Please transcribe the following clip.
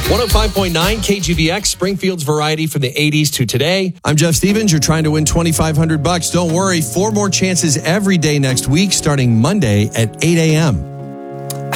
105.9 KGVX, Springfield's variety from the 80s to today. I'm Jeff Stevens. You're trying to win $2,500. Don't worry. 4 more chances every day next week, starting Monday at 8 a.m.